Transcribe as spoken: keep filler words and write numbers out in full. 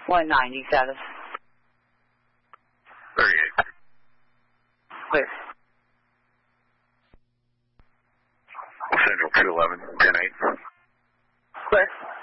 one ninety status. thirty-eight. Clear. Central two eleven, ten eight. Clear.